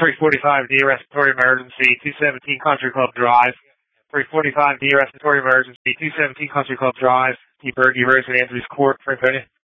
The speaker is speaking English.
345 D respiratory emergency, 217 Country Club Drive. 345 D respiratory emergency, 217 Country Club Drive. D. Berge, Rose and Andrews Court, Franconia.